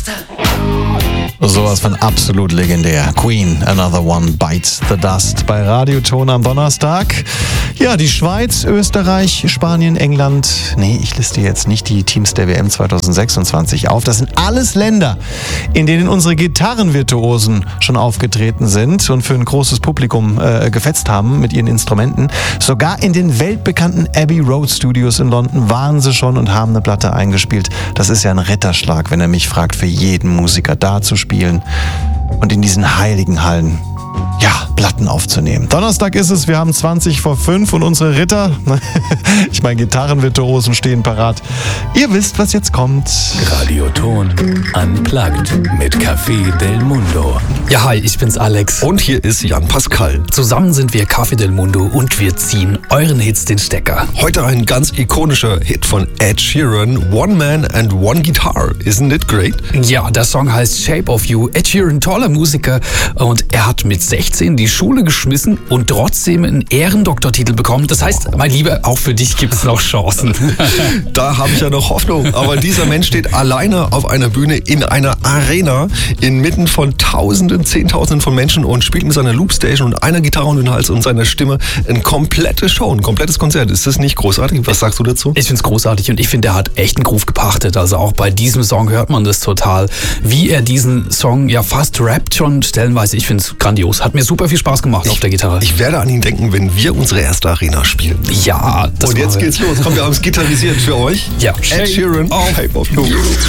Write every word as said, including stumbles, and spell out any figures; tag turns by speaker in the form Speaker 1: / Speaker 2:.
Speaker 1: Sowas von absolut legendär. Queen, Another One Bites the Dust bei Radioton am Donnerstag. Ja, die Schweiz, Österreich, Spanien, England. Nee, ich liste jetzt nicht die Teams der W M zwanzig sechsundzwanzig auf. Das sind alles Länder, in denen unsere Gitarrenvirtuosen schon aufgetreten sind und für ein großes Publikum äh, gefetzt haben mit ihren Instrumenten. Sogar in den weltbekannten Abbey Road Studios in London waren sie schon und haben eine Platte eingespielt. Das ist ja ein Ritterschlag, wenn er mich fragt, für jeden Musiker da zu spielen und in diesen heiligen Hallen, ja, Platten aufzunehmen. Donnerstag ist es, wir haben zwanzig vor fünf und unsere Ritter, ich meine Gitarrenvirtuosen, stehen parat. Ihr wisst, was jetzt kommt.
Speaker 2: Radioton Unplugged mit Café del Mundo.
Speaker 3: Ja, hi, ich bin's Alex.
Speaker 4: Und hier ist Jan Pascal.
Speaker 3: Zusammen sind wir Café del Mundo und wir ziehen euren Hits den Stecker.
Speaker 4: Heute ein ganz ikonischer Hit von Ed Sheeran, One Man and One Guitar. Isn't it great?
Speaker 3: Ja, der Song heißt Shape of You. Ed Sheeran, toller Musiker, und er hat mit sechzehn die Schule geschmissen und trotzdem einen Ehrendoktortitel bekommen. Das heißt, mein Lieber, auch für dich gibt's noch Chancen.
Speaker 4: Da habe ich ja noch Hoffnung. Aber dieser Mensch steht alleine auf einer Bühne in einer Arena inmitten von Tausenden, Zehntausenden von Menschen und spielt mit seiner Loopstation und einer Gitarre um den Hals und seiner Stimme eine komplette Show, ein komplettes Konzert. Ist das nicht großartig? Was sagst du dazu?
Speaker 3: Ich finde es großartig und ich finde, er hat echt einen Groove gepachtet. Also auch bei diesem Song hört man das total. Wie er diesen Song ja fast rappt schon stellenweise. Ich finde es grandios. Hat mir super viel Spaß gemacht
Speaker 4: ich,
Speaker 3: auf der Gitarre.
Speaker 4: Ich werde an ihn denken, wenn wir unsere erste Arena spielen.
Speaker 3: Ja, das
Speaker 4: Und jetzt geht's los. Komm, wir haben es gitarrisiert für euch.
Speaker 3: Ja.
Speaker 4: Ed Sheeran, Shape of You.